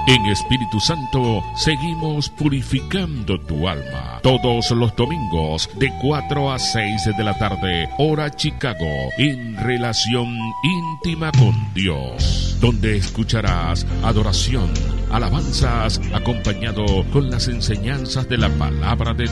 En Espíritu Santo seguimos purificando tu alma. Todos los domingos de 4 a 6 de la tarde, hora Chicago, en relación íntima con Dios, donde escucharás adoración, alabanzas, acompañado con las enseñanzas de la palabra de